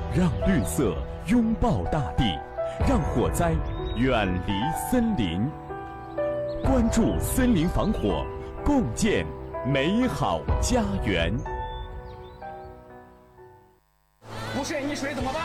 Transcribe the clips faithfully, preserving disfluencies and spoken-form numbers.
让绿色拥抱大地，让火灾远离森林。关注森林防火，共建美好家园。 不慎溺水怎么办？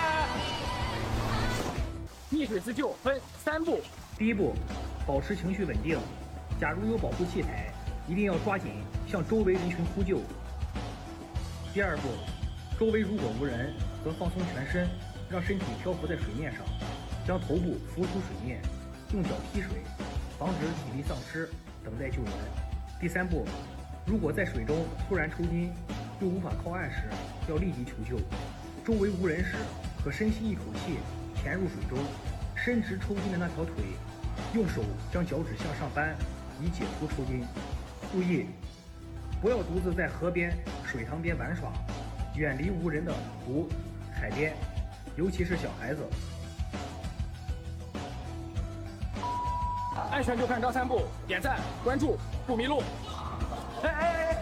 溺水自救分三步。 第一步，保持情绪稳定。假如有保护器材，一定要抓紧向周围人群呼救。第二步，周围如果无人，则放松全身，让身体漂浮在水面上，将头部浮出水面，用脚踢水，防止体力丧失，等待救援。第三步，如果在水中突然抽筋，又无法靠岸时，要立即求救。周围无人时，可深吸一口气，潜入水中，伸直抽筋的那条腿，用手将脚趾向上扳，以解除抽筋。注意，不要独自在河边、水塘边玩耍，远离无人的湖、海边，尤其是小孩子。 安全就看张三步，点赞关注不迷路。哎哎哎！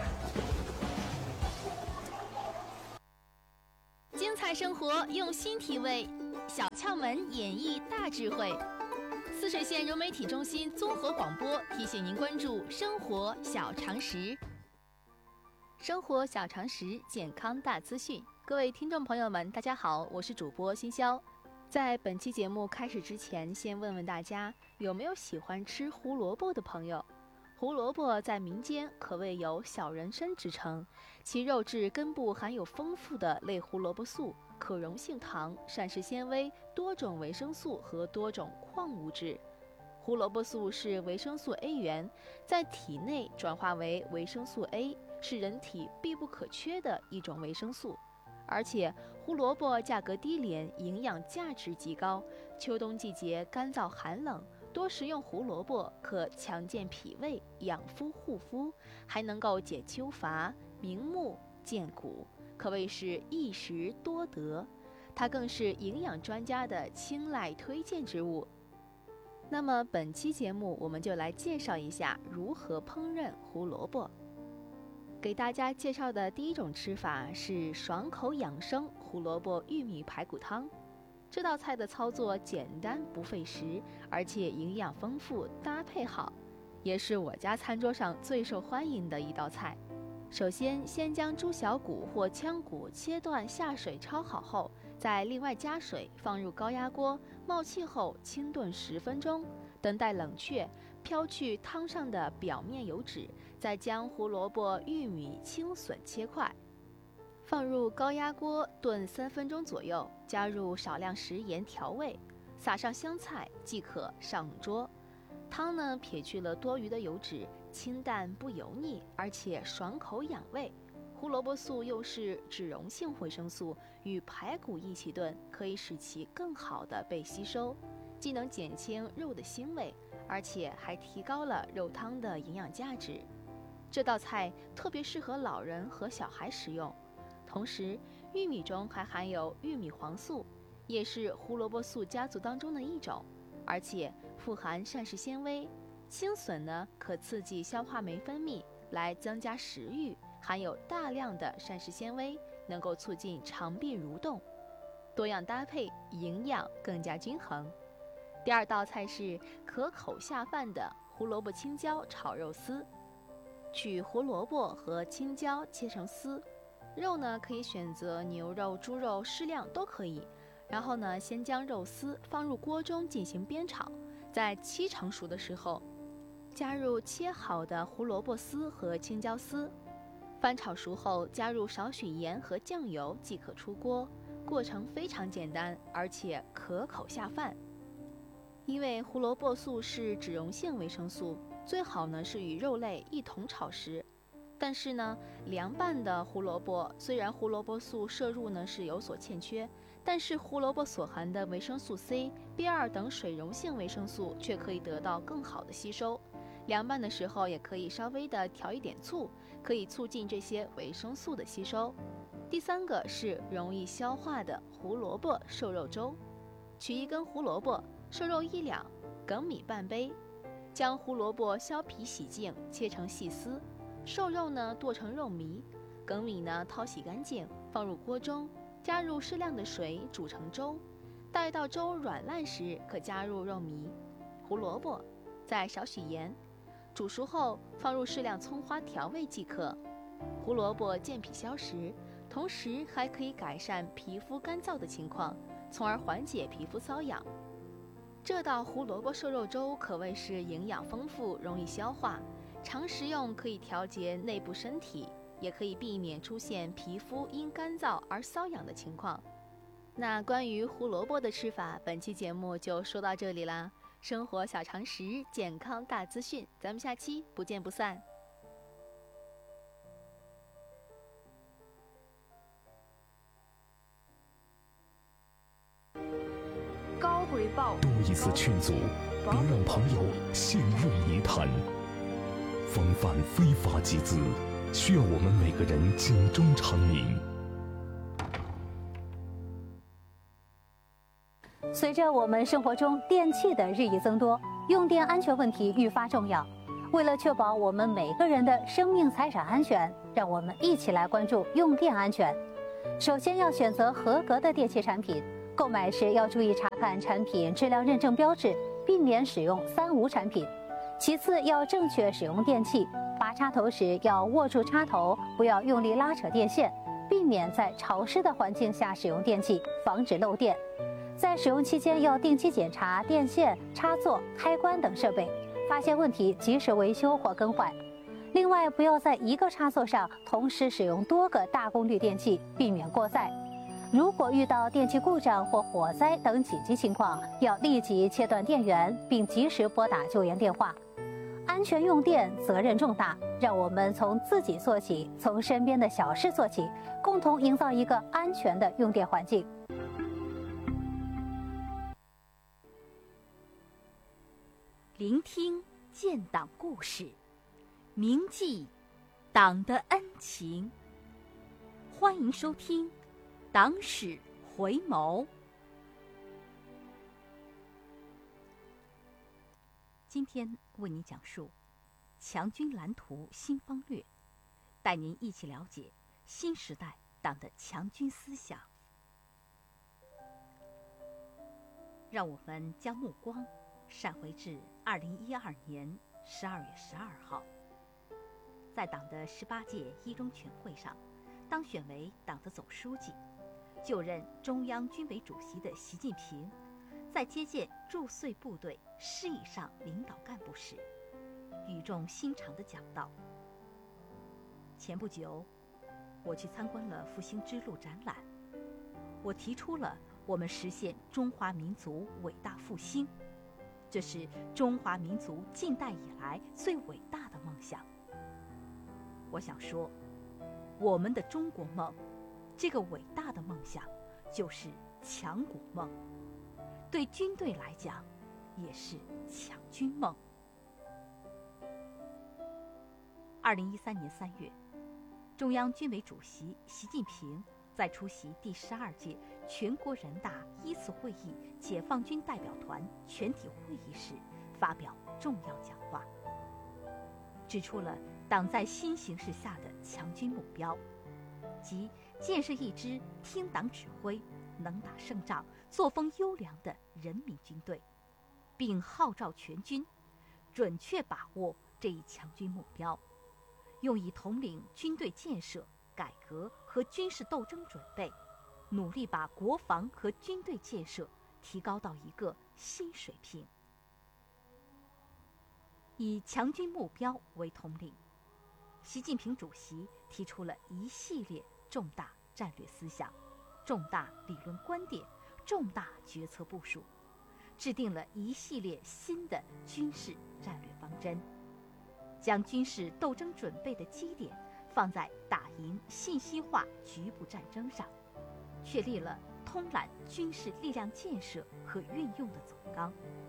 精彩生活用心体味，小窍门演绎大智慧。泗水县融媒体中心综合广播提醒您关注生活小常识。生活小常识，健康大资讯。各位听众朋友们，大家好，我是主播欣潇。在本期节目开始之前，先问问大家有没有喜欢吃胡萝卜的朋友？胡萝卜在民间可谓有小人参之称，其肉质根部含有丰富的类胡萝卜素、可溶性糖、膳食纤维、多种维生素和多种矿物质。胡萝卜素是维生素 A 源，在体内转化为维生素 A， 是人体必不可缺的一种维生素。而且胡萝卜价格低廉，营养价值极高。秋冬季节干燥寒冷，多食用胡萝卜可强健脾胃、养肤护肤，还能够解秋乏、明目、健骨，可谓是一食多得。它更是营养专家的青睐推荐之物。那么本期节目我们就来介绍一下如何烹饪胡萝卜。给大家介绍的第一种吃法是爽口养生胡萝卜玉米排骨汤。这道菜的操作简单不费时，而且营养丰富，搭配好，也是我家餐桌上最受欢迎的一道菜。首先，先将猪小骨或腔骨切断下水焯好后，再另外加水放入高压锅，冒气后清炖十分钟，等待冷却，飘去汤上的表面油脂，再将胡萝卜、玉米、青笋切块，放入高压锅炖三分钟左右，加入少量食盐调味，撒上香菜即可上桌。汤呢，撇去了多余的油脂，清淡不油腻，而且爽口养胃。胡萝卜素又是脂溶性维生素，与排骨一起炖，可以使其更好地被吸收，既能减轻肉的腥味，而且还提高了肉汤的营养价值。这道菜特别适合老人和小孩食用。同时，玉米中还含有玉米黄素，也是胡萝卜素家族当中的一种，而且富含膳食纤维。青笋呢，可刺激消化酶分泌，来增加食欲，含有大量的膳食纤维，能够促进肠壁蠕动。多样搭配，营养更加均衡。第二道菜是可口下饭的胡萝卜青椒炒肉丝。取胡萝卜和青椒切成丝，肉呢可以选择牛肉、猪肉，适量都可以。然后呢，先将肉丝放入锅中进行煸炒，在七成熟的时候，加入切好的胡萝卜丝和青椒丝，翻炒熟后加入少许盐和酱油即可出锅。过程非常简单，而且可口下饭。因为胡萝卜素是脂溶性维生素，最好呢是与肉类一同炒食。但是呢，凉拌的胡萝卜虽然胡萝卜素摄入呢是有所欠缺，但是胡萝卜所含的维生素 C、B 二 等水溶性维生素却可以得到更好的吸收。凉拌的时候也可以稍微的调一点醋，可以促进这些维生素的吸收。第三个是容易消化的胡萝卜瘦肉粥。取一根胡萝卜，瘦肉一两，粳米半杯，将胡萝卜削皮洗净，切成细丝。瘦肉呢剁成肉糜，粳米呢淘洗干净，放入锅中， 加入适量的水煮成粥，待到粥软烂时，可加入肉糜、胡萝卜，再少许盐，煮熟后放入适量葱花调味即可。胡萝卜健脾消食，同时还可以改善皮肤干燥的情况，从而缓解皮肤瘙痒。这道胡萝卜瘦肉粥可谓是营养丰富，容易消化，常食用可以调节内部身体，也可以避免出现皮肤因干燥而瘙痒的情况。那关于胡萝卜的吃法，本期节目就说到这里啦。生活小常识，健康大资讯，咱们下期不见不散。 高回报， 多一次劝阻，别让朋友陷入泥潭。防范非法集资，需要我们每个人警钟长鸣。 随着我们生活中电器的日益增多，用电安全问题愈发重要。为了确保我们每个人的生命财产安全，让我们一起来关注用电安全。首先要选择合格的电器产品，购买时要注意查看产品质量认证标志，避免使用三无产品。其次要正确使用电器，拔插头时要握住插头，不要用力拉扯电线，避免在潮湿的环境下使用电器，防止漏电。在使用期间要定期检查电线、插座、开关等设备，发现问题及时维修或更换。另外，不要在一个插座上同时使用多个大功率电器，避免过载。如果遇到电器故障或火灾等紧急情况，要立即切断电源，并及时拨打救援电话。安全用电责任重大，让我们从自己做起，从身边的小事做起，共同营造一个安全的用电环境。 聆听建党故事，铭记党的恩情。欢迎收听《党史回眸》。今天为您讲述强军蓝图新方略，带您一起了解新时代党的强军思想。让我们将目光闪回至二零一二年十二月十二号，在党的十八届一中全会上，当选为党的总书记、就任中央军委主席的习近平，在接见驻绥部队师以上领导干部时，语重心长地讲道：前不久，我去参观了复兴之路展览，我提出了我们实现中华民族伟大复兴，这是中华民族近代以来最伟大的梦想。我想说，我们的中国梦，这个伟大的梦想，就是强国梦，对军队来讲，也是强军梦。二零一三年三月，中央军委主席习近平在出席第十二届全国人大一次会议解放军代表团全体会议时发表重要讲话，指出了党在新形势下的强军目标，即建设一支听党指挥、能打胜仗、作风优良的人民军队，并号召全军准确把握这一强军目标，用以统领军队建设、改革和军事斗争准备，努力把国防和军队建设提高到一个新水平。以强军目标为统领，习近平主席提出了一系列重大战略思想、重大理论观点、重大决策部署，制定了一系列新的军事战略方针，将军事斗争准备的基点放在打赢信息化局部战争上，确立了通揽军事力量建设和运用的总纲。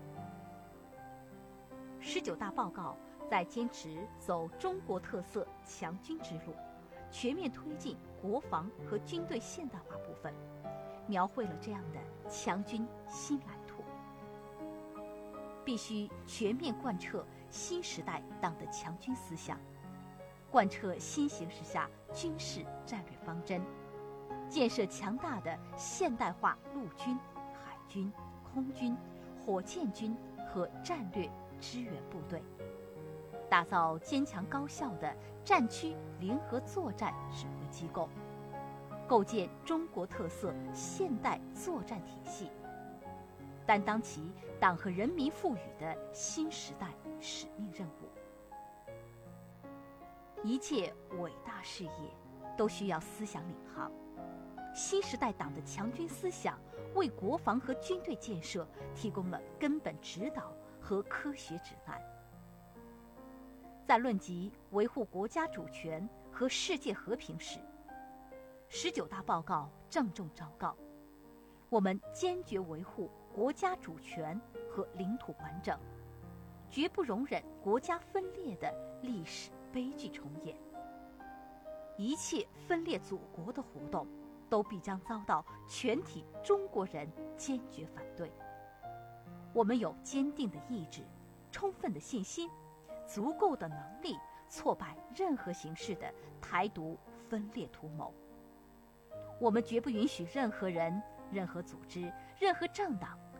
十九大报告在坚持走中国特色强军之路，全面推进国防和军队现代化部分，描绘了这样的强军新蓝图。必须全面贯彻新时代党的强军思想，贯彻新形势下军事战略方针， 建设强大的现代化陆军、海军、空军、火箭军和战略支援部队，打造坚强高效的战区联合作战指挥机构，构建中国特色现代作战体系，担当起党和人民赋予的新时代使命任务。一切伟大事业都需要思想领航，新时代党的强军思想为国防和军队建设提供了根本指导和科学指南。在论及维护国家主权和世界和平时，十九大报告郑重昭告，我们坚决维护国家主权和领土完整，绝不容忍国家分裂的历史悲剧重演。一切分裂祖国的活动都必将遭到全体中国人坚决反对。我们有坚定的意志、充分的信心、足够的能力挫败任何形式的台独分裂图谋。我们绝不允许任何人、任何组织、任何政党